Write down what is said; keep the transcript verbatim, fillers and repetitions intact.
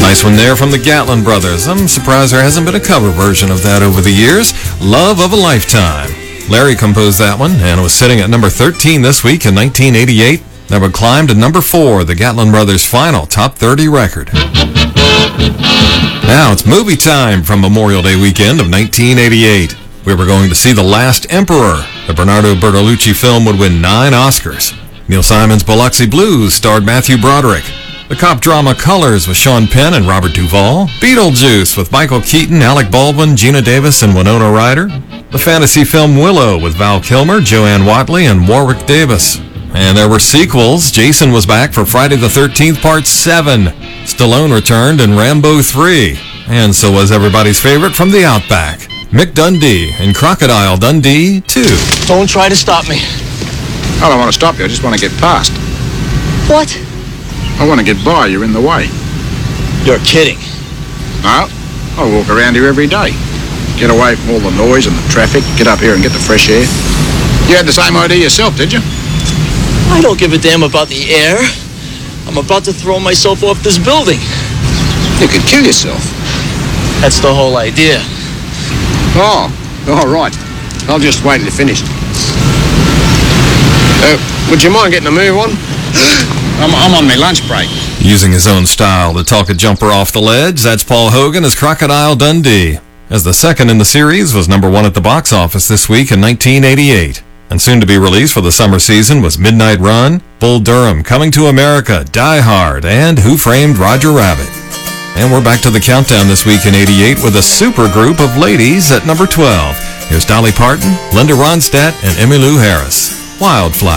Nice one there from the Gatlin Brothers. I'm surprised there hasn't been a cover version of that over the years. Love of a Lifetime. Larry composed that one, and it was sitting at number thirteen this week in nineteen eighty-eight. That would climb to number four, the Gatlin Brothers' final top thirty record. Now it's movie time from Memorial Day weekend of nineteen eighty-eight. We were going to see The Last Emperor. The Bernardo Bertolucci film would win nine Oscars. Neil Simon's Biloxi Blues starred Matthew Broderick. The cop drama Colors with Sean Penn and Robert Duvall. Beetlejuice with Michael Keaton, Alec Baldwin, Gina Davis, and Winona Ryder. The fantasy film Willow with Val Kilmer, Joanne Watley, and Warwick Davis. And there were sequels. Jason was back for Friday the thirteenth Part seven. Stallone returned in Rambo three. And so was everybody's favorite from the Outback, Mick Dundee in Crocodile Dundee two. Don't try to stop me. I don't want to stop you. I just want to get past. What? I want to get by. You're in the way. You're kidding. No, I walk around here every day. Get away from all the noise and the traffic. Get up here and get the fresh air. You had the same idea yourself, did you? I don't give a damn about the air. I'm about to throw myself off this building. You could kill yourself. That's the whole idea. Oh, all right. I'll just wait until you're finished. Uh, would you mind getting a move on? I'm, I'm on my lunch break. Using his own style to talk a jumper off the ledge, that's Paul Hogan as Crocodile Dundee. As the second in the series was number one at the box office this week in nineteen eighty-eight. And soon to be released for the summer season was Midnight Run, Bull Durham, Coming to America, Die Hard, and Who Framed Roger Rabbit. And we're back to the countdown this week in eighty-eight with a super group of ladies at number twelve. Here's Dolly Parton, Linda Ronstadt, and Emmylou Harris. Wildflower.